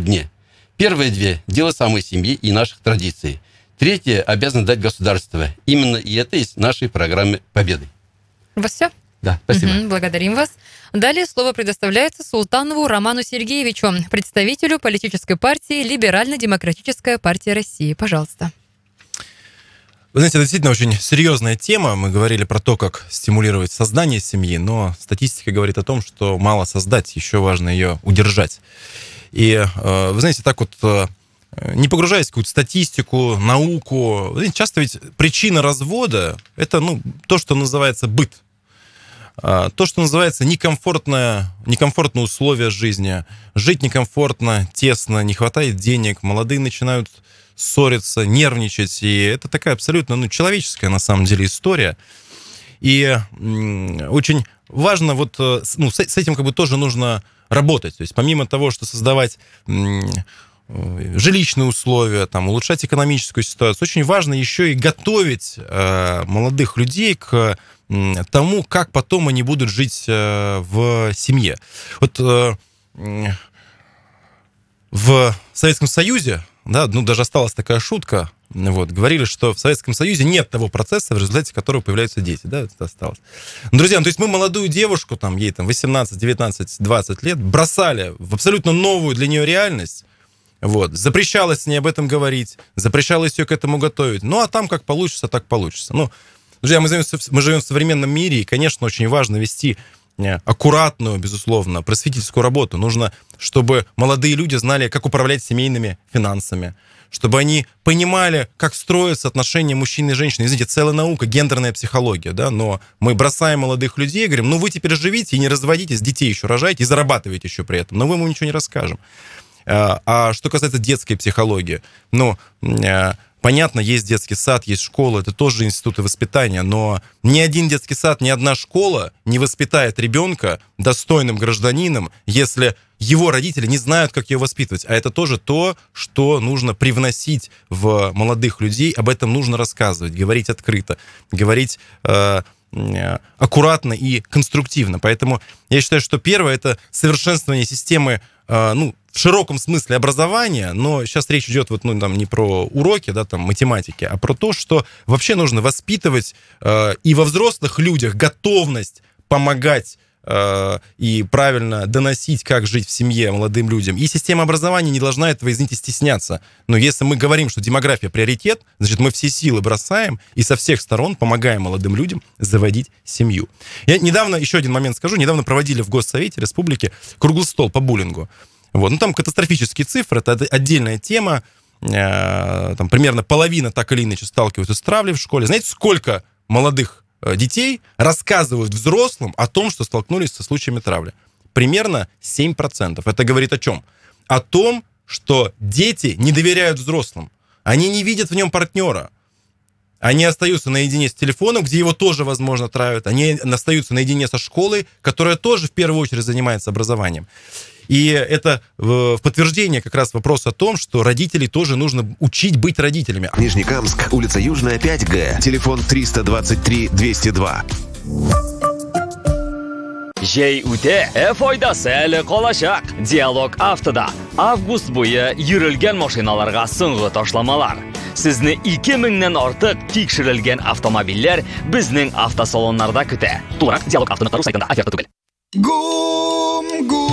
дне. Первые две – дело самой семьи и наших традиций. Третье обязано дать государство. Именно и это есть в нашей программе «Победы». У вас все? Да, спасибо. Благодарим вас. Далее слово предоставляется Султанову Роману Сергеевичу, представителю политической партии «Либерально-демократическая партия России». Пожалуйста. Вы знаете, это действительно очень серьезная тема. Мы говорили про то, как стимулировать создание семьи, но статистика говорит о том, что мало создать, еще важно ее удержать. И вы знаете, так вот, не погружаясь в какую-то статистику, науку, вы знаете, часто ведь причина развода – это то, что называется быт. То, что называется некомфортные условия жизни. Жить некомфортно, тесно, не хватает денег, молодые начинают ссориться, нервничать. И это такая абсолютно человеческая, на самом деле, история. И очень важно, с этим как бы тоже нужно работать. То есть помимо того, что создавать жилищные условия, улучшать экономическую ситуацию, очень важно еще и готовить молодых людей к тому, как потом они будут жить в семье. Вот в Советском Союзе, даже осталась такая шутка, говорили, что в Советском Союзе нет того процесса, в результате которого появляются дети, это осталось. Друзья, то есть мы молодую девушку, ей 18, 19, 20 лет, бросали в абсолютно новую для нее реальность, запрещалось с ней об этом говорить, запрещалось ее к этому готовить, а там как получится, так получится. Друзья, мы живем в современном мире, и, конечно, очень важно вести аккуратную, безусловно, просветительскую работу. Нужно, чтобы молодые люди знали, как управлять семейными финансами, чтобы они понимали, как строятся отношения мужчины и женщины. Извините, целая наука, гендерная психология, но мы бросаем молодых людей и говорим, вы теперь живите и не разводитесь, детей еще рожаете и зарабатываете еще при этом, но мы ему ничего не расскажем. А что касается детской психологии, понятно, есть детский сад, есть школа, это тоже институты воспитания, но ни один детский сад, ни одна школа не воспитает ребенка достойным гражданином, если его родители не знают, как ее воспитывать. А это тоже то, что нужно привносить в молодых людей, об этом нужно рассказывать, говорить открыто, говорить аккуратно и конструктивно. Поэтому я считаю, что первое – это совершенствование системы, в широком смысле образования, но сейчас речь идет не про уроки, математики, а про то, что вообще нужно воспитывать и во взрослых людях готовность помогать и правильно доносить, как жить в семье молодым людям. И система образования не должна этого, извините, стесняться. Но если мы говорим, что демография приоритет, значит, мы все силы бросаем и со всех сторон помогаем молодым людям заводить семью. Я еще один момент скажу. Недавно проводили в Госсовете Республики круглый стол по буллингу. Там катастрофические цифры, это отдельная тема. Примерно половина так или иначе сталкиваются с травлей в школе. Знаете, сколько молодых детей рассказывают взрослым о том, что столкнулись со случаями травли? Примерно 7%. Это говорит о чем? О том, что дети не доверяют взрослым. Они не видят в нем партнера. Они остаются наедине с телефоном, где его тоже, возможно, травят. Они остаются наедине со школой, которая тоже в первую очередь занимается образованием. И это в подтверждение как раз вопроса о том, что родителей тоже нужно учить быть родителями. Нижнекамск, улица Южная, 5Г, телефон 323-202. Jey üte, foydası әлі қалашақ. Диалог автода. Август бойы йөрелгән машиналарга соңгы ташламалар. Сезне 2000-нән артык тикшерелгән автомобильләр безнең автосалоннарда көтә. Тулырак Диалог автоның сайтында оферта түгел. Гум.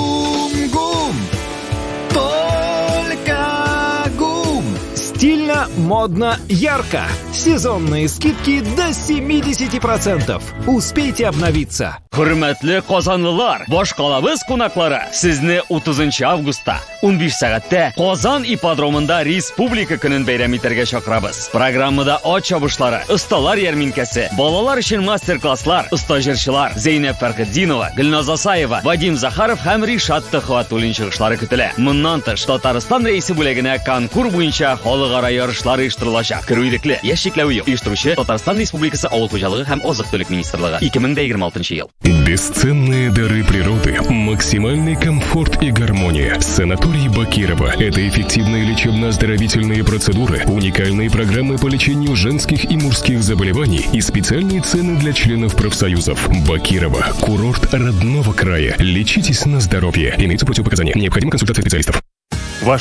Только гум. Стильно, модно, ярко. Сезонные скидки до 70%. Успейте обновиться. Hürmetli Казанлылар, баш калабыз кунаклары, сезне 30 августта 15 сәгатьтә Казан ипподромында республика көнен бәйрәм итәргә чакырабыз. Программада ат чабышлары, осталар ярминкәсе, балалар өчен мастер-класслар, стажерчылар Зейнәп Фәрхетдинова, Гөлназ Асаева, Вадим Захаров һәм Ришат Төхвәтуллин чыгышлары көтелә. Моннан тыш Татарстан рәисе бүлегенә конкурс буенча халыкара ярышлар оештырылачак. Керү ирекле, яшьчекләү юк. Оештыручы Татарстан Республикасы Авыл хуҗалыгы һәм азык-төлек министрлыгы. 2026 ел. Бесценные дары природы, максимальный комфорт и гармония. Санаторий Бакирова – это эффективные лечебно-оздоровительные процедуры, уникальные программы по лечению женских и мужских заболеваний и специальные цены для членов профсоюзов. Бакирова – курорт родного края. Лечитесь на здоровье. Имеются противопоказания. Необходима консультация специалистов.